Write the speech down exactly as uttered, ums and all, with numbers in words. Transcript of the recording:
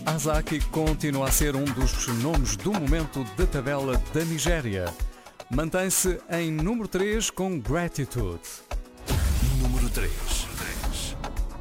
Azaki continua a ser um dos nomes do momento da tabela da Nigéria. Mantém-se em número três com Gratitude. Número três.